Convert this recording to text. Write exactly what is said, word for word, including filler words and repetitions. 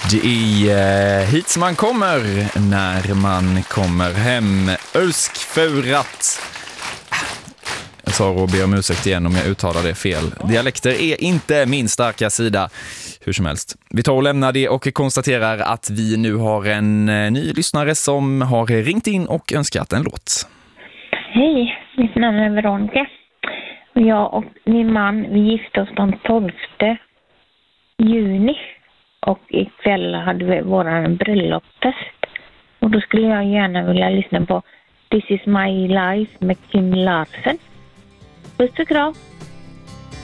Det är hit som man kommer när man kommer hem. Ölskfurat. Jag sa och ber om ursäkt igen om jag uttalar det fel. Dialekter är inte min starka sida. Hur som helst. Vi tar och lämnar det och konstaterar att vi nu har en ny lyssnare som har ringt in och önskat en låt. Hej, mitt namn är Veronica. Och jag och min man, vi gifte oss den tolfte juni. Och ikväll hade vi våran bröllopstest. Och då skulle jag gärna vilja lyssna på This is my life med Kim Larsen. Puss och kram.